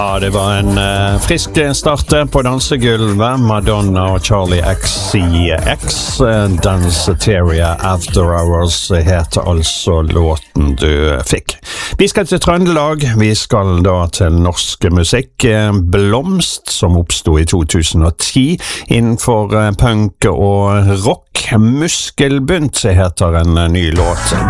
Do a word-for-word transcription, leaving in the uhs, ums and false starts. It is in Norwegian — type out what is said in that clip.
Ja, det var en uh, frisk start på dansegulvet. Madonna og Charlie X C X, uh, Danceteria After Hours heter altså låten du fikk. Vi skal til Trøndelag, vi skal da til norsk musikk. Blomst, som oppstod i to tusen og ti innenfor uh, punk og rock. Muskelbunt heter en uh, ny låt.